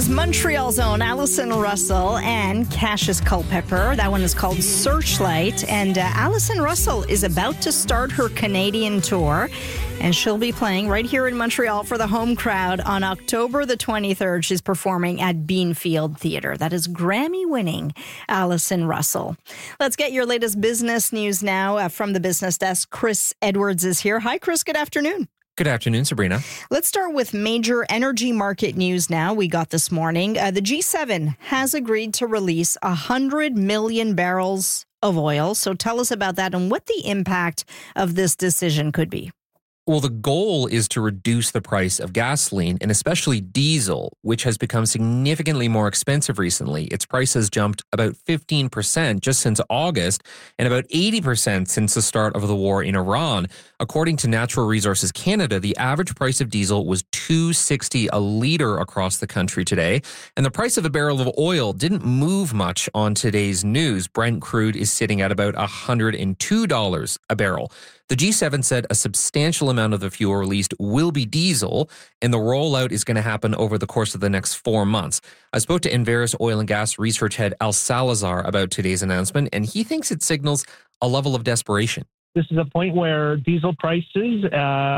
Montreal's own Allison Russell and Cassius Culpepper. That one is called Searchlight. And Allison Russell is about to start her Canadian tour. And she'll be playing right here in Montreal for the home crowd on October the 23rd. She's performing at Beanfield Theatre. That is Grammy-winning Allison Russell. Let's get your latest business news now from the business desk. Chris Edwards is here. Hi, Chris. Good afternoon. Good afternoon, Sabrina. Let's start with major energy market news now we got this morning. The G7 has agreed to release 100 million barrels of oil. So tell us about that and what the impact of this decision could be. Well, the goal is to reduce the price of gasoline and especially diesel, which has become significantly more expensive recently. Its price has jumped about 15% just since August and about 80% since the start of the war in Iran. According to Natural Resources Canada, the average price of diesel was $2.60 a litre across the country today. And the price of a barrel of oil didn't move much on today's news. Brent crude is sitting at about $102 a barrel. The G7 said a substantial amount of the fuel released will be diesel, and the rollout is going to happen over the course of the next 4 months. I spoke to Enverus Oil and Gas research head Al Salazar about today's announcement, and he thinks it signals a level of desperation. This is a point where diesel prices